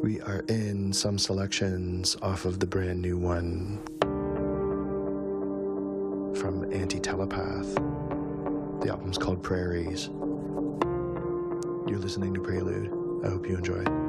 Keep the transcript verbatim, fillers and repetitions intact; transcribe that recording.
We are in some selections off of the brand new one from Anti-Telepath. The album's called Prairies. You're listening to Prelude. I hope you enjoy.